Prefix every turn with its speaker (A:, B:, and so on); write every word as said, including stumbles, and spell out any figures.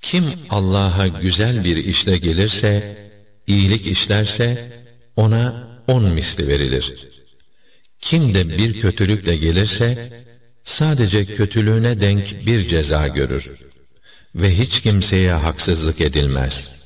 A: Kim Allah'a güzel bir işle gelirse, iyilik işlerse, ona on misli verilir. Kim de bir kötülükle gelirse, sadece kötülüğüne denk bir ceza görür. Ve hiç kimseye haksızlık edilmez.